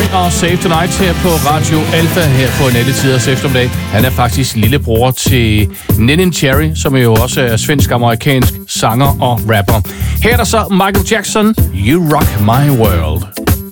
og Save Tonight her på Radio Alpha her på Nattetiders eftermiddag. Han er faktisk lillebror til Nen Cherry, som jo også er svensk-amerikansk sanger og rapper. Her er der så Michael Jackson, You Rock My World.